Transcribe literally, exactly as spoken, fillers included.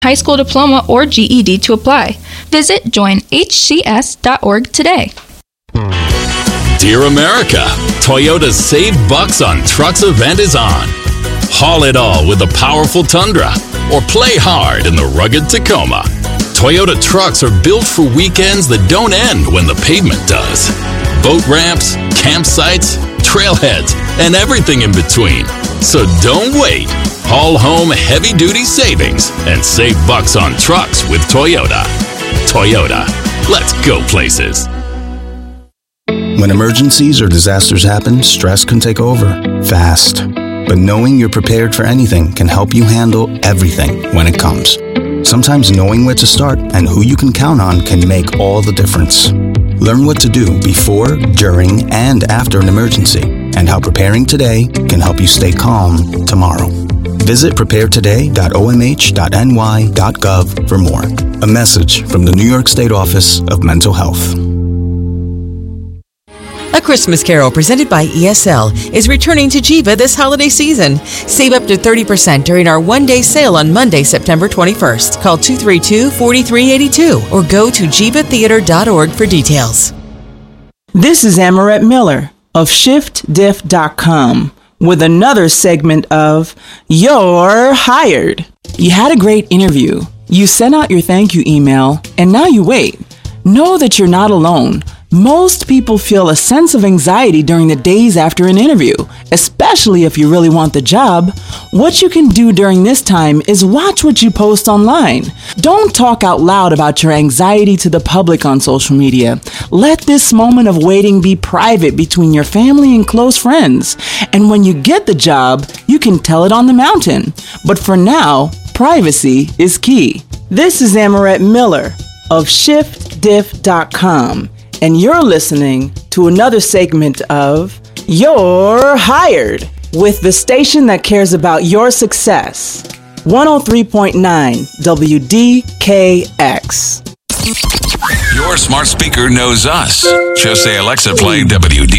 high school diploma, or G E D to apply. Visit join H C S dot org today. Dear America, Toyota's Save Bucks on Trucks event is on. Haul it all with the powerful Tundra, or play hard in the rugged Tacoma. Toyota trucks are built for weekends that don't end when the pavement does. Boat ramps, campsites, trailheads, and everything in between. So don't wait. Haul home heavy-duty savings and save bucks on trucks with Toyota. Toyota, let's go places. When emergencies or disasters happen, stress can take over fast. But knowing you're prepared for anything can help you handle everything when it comes. Sometimes knowing where to start and who you can count on can make all the difference. Learn what to do before, during, and after an emergency, and how preparing today can help you stay calm tomorrow. Visit prepare today dot o m h dot n y dot gov for more. A message from the New York State Office of Mental Health. A Christmas Carol presented by E S L is returning to Jiva this holiday season. Save up to thirty percent during our one-day sale on Monday, September twenty-first. Call two three two, four three eight two or go to jiva theater dot org for details. This is Amaret Miller of shift diff dot com with another segment of You're Hired. You had a great interview. You sent out your thank you email, and now you wait. Know that you're not alone. Most people feel a sense of anxiety during the days after an interview, especially if you really want the job. What you can do during this time is watch what you post online. Don't talk out loud about your anxiety to the public on social media. Let this moment of waiting be private between your family and close friends. And when you get the job, you can tell it on the mountain. But for now, privacy is key. This is Amaret Miller of shift diff dot com. And you're listening to another segment of You're Hired with the station that cares about your success. one oh three point nine W D K X. Your smart speaker knows us. Just say, Alexa, play W D